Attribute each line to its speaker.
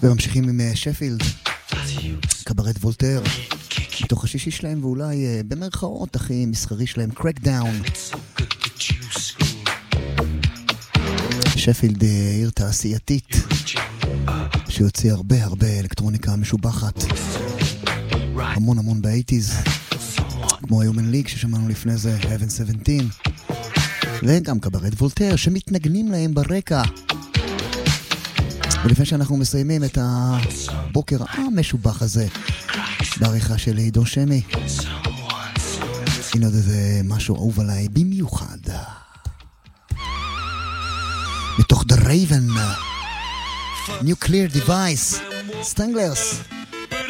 Speaker 1: וממשיכים עם שפילד, קברט וולטר, מתוך השישי שלהם ואולי במרכאות הכי מסחרי שלהם, קרקדאון. שפילד עיר תעשייתית שיוציא הרבה אלקטרוניקה משובחת, המון ב-80s, כמו היומן ליג ששמענו לפני זה, Heaven 17, וגם קברט וולטר שמתנגנים להם ברקע. ולפני שאנחנו מסיימים את הבוקר המשובח הזה בעריכה של עידו שמי, הנה זה משהו אהוב עליי במיוחד מתוך The Raven, Nuclear Device, Stranglers.